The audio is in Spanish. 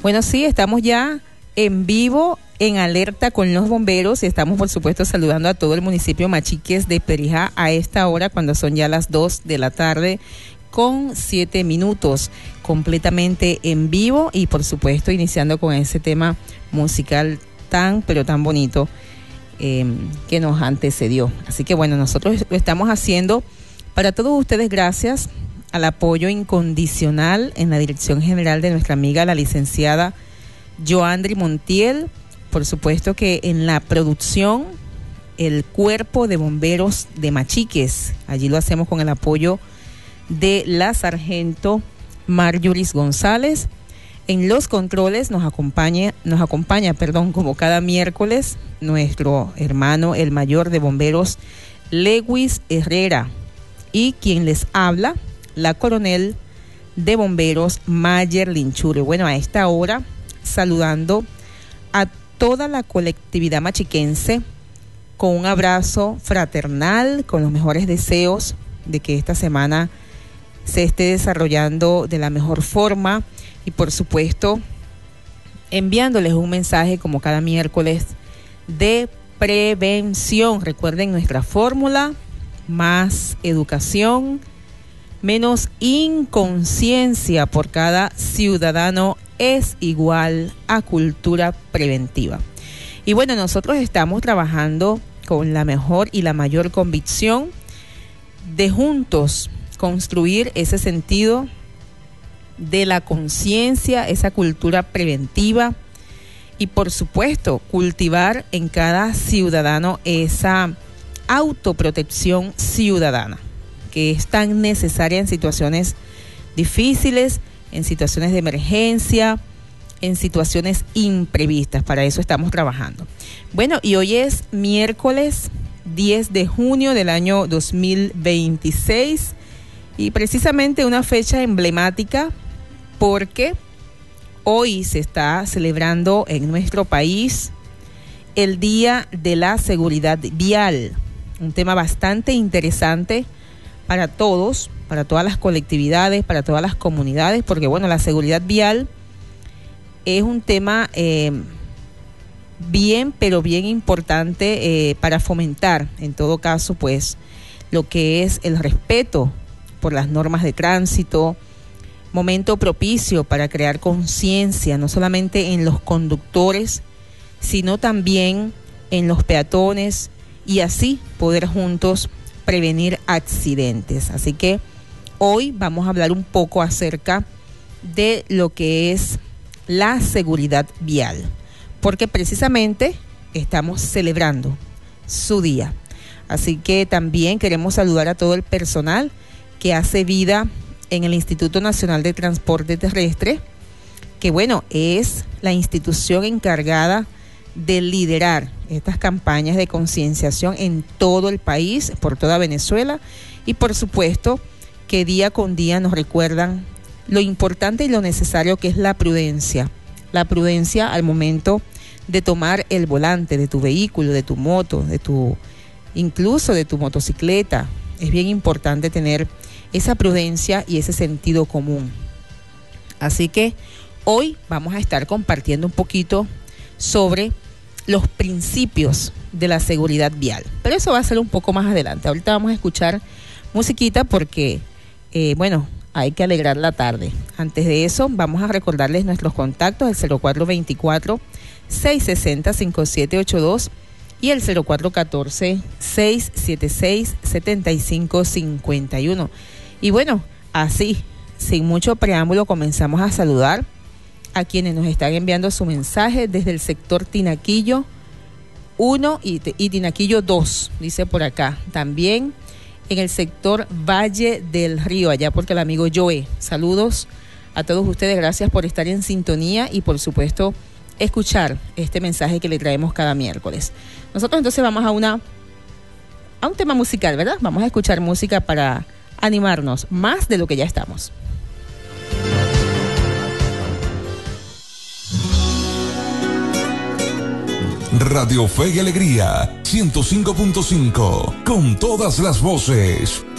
Bueno, sí, estamos ya en vivo, en alerta con los bomberos y estamos, por supuesto, saludando a todo el municipio Machiques de Perijá a esta hora, cuando son ya las 2 de la tarde con 7 minutos, completamente en vivo y, por supuesto, iniciando con ese tema musical pero tan bonito que nos antecedió. Así que, bueno, nosotros lo estamos haciendo para todos ustedes gracias al apoyo incondicional en la dirección general de nuestra amiga, la licenciada Joandri Montiel. Por supuesto que en la producción, el Cuerpo de Bomberos de Machiques. Allí lo hacemos con el apoyo de la sargento Marjoris González. En los controles nos acompaña, como cada miércoles, nuestro hermano, el mayor de bomberos, Lewis Herrera. Y quien les habla, la coronel de bomberos, Mayer Linchure. Bueno, a esta hora, saludando a toda la colectividad machiquense con un abrazo fraternal, con los mejores deseos de que esta semana se esté desarrollando de la mejor forma y, por supuesto, enviándoles un mensaje como cada miércoles de prevención. Recuerden nuestra fórmula: más educación, menos inconsciencia por cada ciudadano es igual a cultura preventiva. Y bueno, nosotros estamos trabajando con la mejor y la mayor convicción de juntos construir ese sentido de la conciencia, esa cultura preventiva y, por supuesto, cultivar en cada ciudadano esa autoprotección ciudadana que es tan necesaria en situaciones difíciles, en situaciones de emergencia, en situaciones imprevistas. Para eso estamos trabajando. Bueno, y hoy es miércoles 10 de junio del año 2026 y precisamente una fecha emblemática porque hoy se está celebrando en nuestro país el Día de la Seguridad Vial, un tema bastante interesante para todos, para todas las colectividades, para todas las comunidades, porque bueno, la seguridad vial es un tema pero bien importante para fomentar, en todo caso, pues, lo que es el respeto por las normas de tránsito, momento propicio para crear conciencia, no solamente en los conductores, sino también en los peatones y así poder juntos prevenir accidentes. Así que hoy vamos a hablar un poco acerca de lo que es la seguridad vial, porque precisamente estamos celebrando su día. Así que también queremos saludar a todo el personal que hace vida en el Instituto Nacional de Transporte Terrestre, que bueno, es la institución encargada de liderar estas campañas de concienciación en todo el país, por toda Venezuela, y por supuesto que día con día nos recuerdan lo importante y lo necesario que es la prudencia al momento de tomar el volante de tu vehículo, de tu moto, incluso de tu motocicleta. Es bien importante tener esa prudencia y ese sentido común. Así que hoy vamos a estar compartiendo un poquito sobre los principios de la seguridad vial, pero eso va a ser un poco más adelante. Ahorita vamos a escuchar musiquita porque, hay que alegrar la tarde. Antes de eso, vamos a recordarles nuestros contactos: el 0424-660-5782 y el 0414-676-7551. Y bueno, así, sin mucho preámbulo, comenzamos a saludar a quienes nos están enviando su mensaje desde el sector Tinaquillo 1 y Tinaquillo 2, dice por acá. También en el sector Valle del Río, allá porque el amigo Joe. Saludos a todos ustedes, gracias por estar en sintonía y por supuesto escuchar este mensaje que le traemos cada miércoles. Nosotros entonces vamos a un tema musical, ¿verdad? Vamos a escuchar música para animarnos más de lo que ya estamos. Radio Fe y Alegría 105.5, con todas las voces.